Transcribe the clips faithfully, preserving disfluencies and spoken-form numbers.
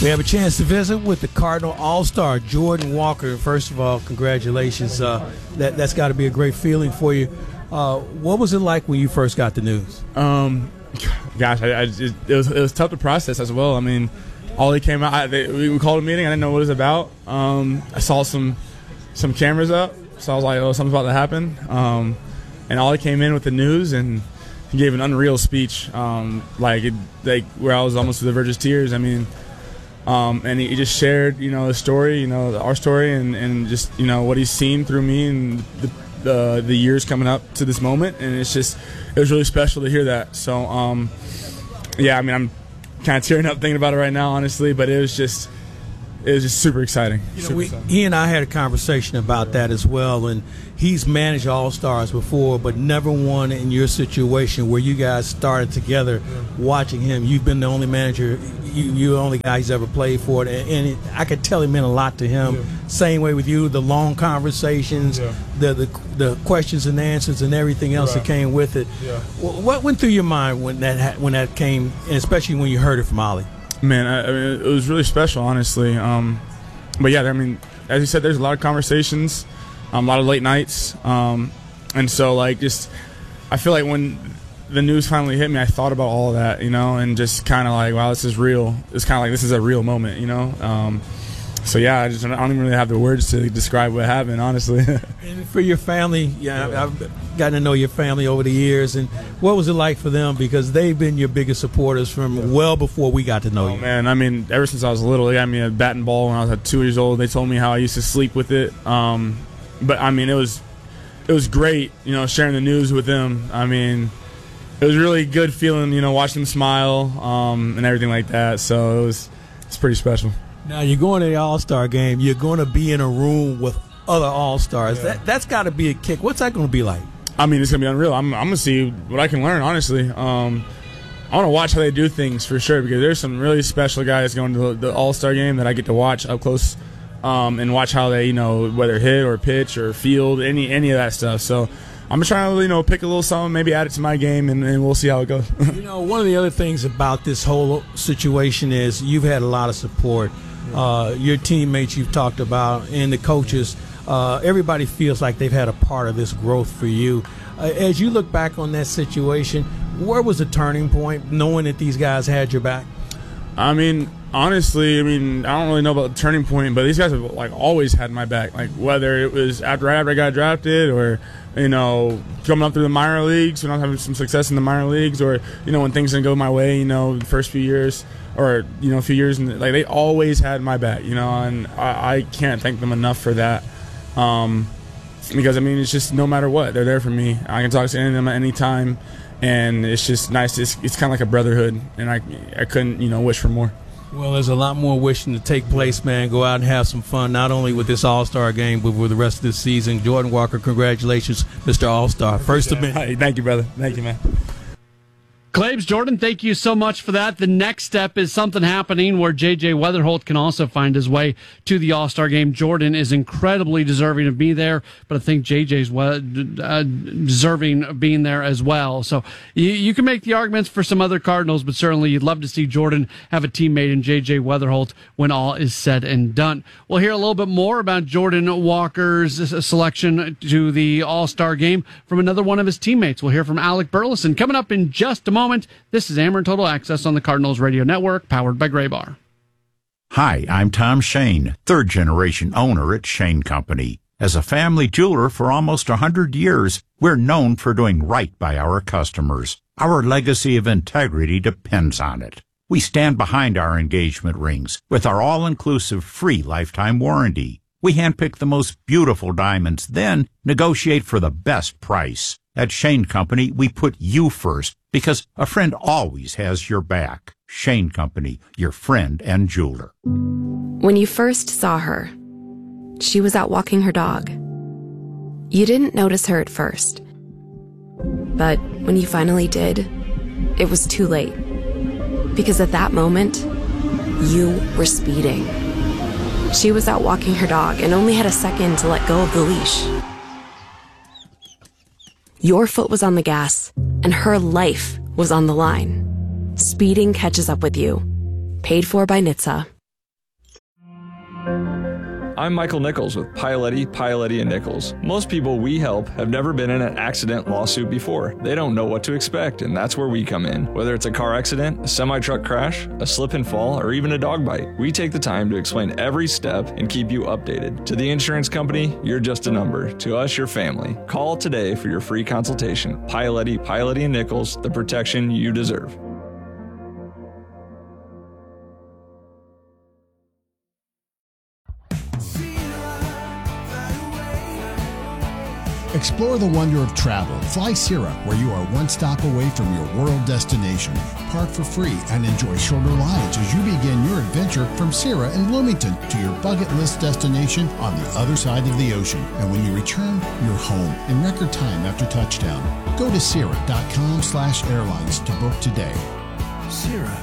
We have a chance to visit with the Cardinal All-Star, Jordan Walker. First of all, congratulations. Uh, that, that's got to be a great feeling for you. Uh, what was it like when you first got the news? Um, gosh, I, I just, it, was, it was tough to process as well. I mean, all he came out, I, they, we called a meeting. I didn't know what it was about. Um, I saw some some cameras up, so I was like, oh, something's about to happen. Um, and all he came in with the news, and he gave an unreal speech, um, like, it, like where I was almost to the verge of tears. I mean, Um, and he, he just shared, you know, the story, you know, our story, and, and just, you know, what he's seen through me and the, the the years coming up to this moment. And it's just, it was really special to hear that. So, um, yeah, I mean, I'm kind of tearing up thinking about it right now, honestly, but it was just, it was just super exciting. You know, super we, exciting. He and I had a conversation about that as well, and he's managed All-Stars before, but never one in your situation where you guys started together. Watching him, you've been the only manager, you, you're the only guy he's ever played for, and, and it, I could tell it meant a lot to him. Yeah. Same way with you, the long conversations, yeah. the, the the questions and answers, and everything else right. that came with it. Yeah. What went through your mind when that when that came, and especially when you heard it from Ollie? Man, I, I mean, it was really special, honestly. Um, but yeah, I mean, as you said, there's a lot of conversations, um, a lot of late nights, um, and so like just, I feel like when the news finally hit me, I thought about all of that, you know, and just kind of like, wow, this is real. It's kind of like this is a real moment, you know. Um, so yeah, I just I don't even really have the words to describe what happened, honestly. And for your family, yeah, yeah, I've gotten to know your family over the years, and what was it like for them, because they've been your biggest supporters from yeah. well before we got to know oh, you. Man, I mean, ever since I was little, they got me a bat and ball when I was like two years old. They told me how I used to sleep with it, um, but I mean, it was it was great, you know, sharing the news with them. I mean, it was really good feeling, you know, watching them smile um, and everything like that. So it was it's pretty special. Now you're going to the All-Star game. You're going to be in a room with other All-Stars. Yeah. That that's got to be a kick. What's that going to be like? I mean, it's gonna be unreal. I'm I'm gonna see what I can learn. Honestly, um, I want to watch how they do things for sure, because there's some really special guys going to the, the All-Star game that I get to watch up close um, and watch how they, you know, whether hit or pitch or field, any any of that stuff. So I'm just trying to, you know, pick a little something, maybe add it to my game, and, and we'll see how it goes. You know, one of the other things about this whole situation is you've had a lot of support. Uh, your teammates you've talked about, and the coaches, uh, everybody feels like they've had a part of this growth for you. Uh, as you look back on that situation, where was the turning point, knowing that these guys had your back? I mean, honestly, I mean, I don't really know about the turning point, but these guys have like always had my back. Like whether it was after right after I got drafted, or you know, coming up through the minor leagues when I was having some success in the minor leagues, or you know, when things didn't go my way, you know, the first few years, or you know, a few years, and like they always had my back, you know, and I, I can't thank them enough for that. Um, because I mean, it's just no matter what, they're there for me. I can talk to any of them at any time. And it's just nice. It's, it's kind of like a brotherhood, and I I couldn't, you know, wish for more. Well, there's a lot more wishing to take place, man. Go out and have some fun, not only with this All-Star game, but with the rest of this season. Jordan Walker, congratulations, Mister All-Star. First of many. Hey, thank you, brother. Thank you, man. Claves, Jordan, thank you so much for that. The next step is something happening where J J Weatherholt can also find his way to the All-Star game. Jordan is incredibly deserving of being there, but I think J J's uh, deserving of being there as well. So you, you can make the arguments for some other Cardinals, but certainly you'd love to see Jordan have a teammate in J J Weatherholt when all is said and done. We'll hear a little bit more about Jordan Walker's selection to the All-Star game from another one of his teammates. We'll hear from Alec Burleson coming up in just a moment. Moment. This is Ameren Total Access on the Cardinals Radio Network, powered by Graybar. Hi, I'm Tom Shane, third-generation owner at Shane Company. As a family jeweler for almost one hundred years, we're known for doing right by our customers. Our legacy of integrity depends on it. We stand behind our engagement rings with our all-inclusive free lifetime warranty. We handpick the most beautiful diamonds, then negotiate for the best price. At Shane Company, we put you first because a friend always has your back. Shane Company, your friend and jeweler. When you first saw her, she was out walking her dog. You didn't notice her at first. But when you finally did, it was too late. Because at that moment, you were speeding. She was out walking her dog and only had a second to let go of the leash. Your foot was on the gas, and her life was on the line. Speeding catches up with you. Paid for by N H T S A. I'm Michael Nichols with Paoletti, Paoletti and Nichols. Most people we help have never been in an accident lawsuit before. They don't know what to expect, and that's where we come in. Whether it's a car accident, a semi-truck crash, a slip and fall, or even a dog bite, we take the time to explain every step and keep you updated. To the insurance company, you're just a number. To us, your family. Call today for your free consultation. Paoletti, Paoletti and Nichols, the protection you deserve. Explore the wonder of travel. Fly Sierra, where you are one stop away from your world destination. Park for free and enjoy shorter rides as you begin your adventure from Sierra in Bloomington to your bucket list destination on the other side of the ocean. And when you return, you're home in record time after touchdown. Go to Sierra.com slash airlines to book today. Sierra.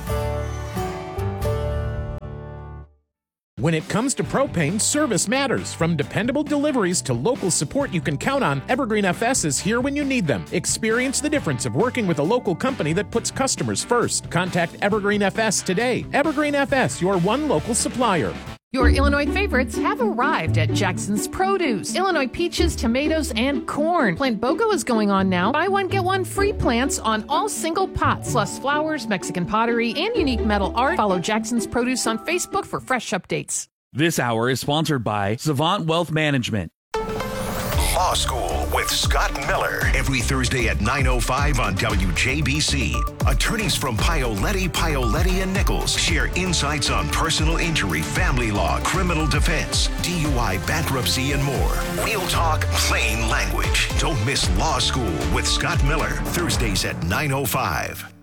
When it comes to propane, service matters. From dependable deliveries to local support you can count on, Evergreen F S is here when you need them. Experience the difference of working with a local company that puts customers first. Contact Evergreen F S today. Evergreen F S, your one local supplier. Your Illinois favorites have arrived at Jackson's Produce. Illinois peaches, tomatoes, and corn. Plant BOGO is going on now. Buy one, get one free plants on all single pots, plus flowers, Mexican pottery, and unique metal art. Follow Jackson's Produce on Facebook for fresh updates. This hour is sponsored by Savant Wealth Management. Law School with Scott Miller. Every Thursday at nine oh five on W J B C. Attorneys from Paoletti, Paoletti and Nichols share insights on personal injury, family law, criminal defense, D U I, bankruptcy, and more. Real talk, plain language. Don't miss Law School with Scott Miller. Thursdays at nine oh five.